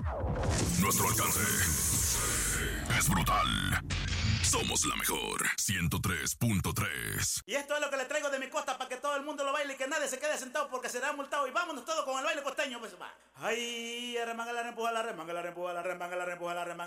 Nuestro alcance es brutal. Somos la mejor 103.3. Y esto es lo que le traigo de mi costa para que todo el mundo lo baile y que nadie se quede sentado porque será multado. Y vámonos todos con el baile costeño, pues va. Ay, remanga la rempuja, la remanga la rempuja, la remanga la rempuja, la remanga.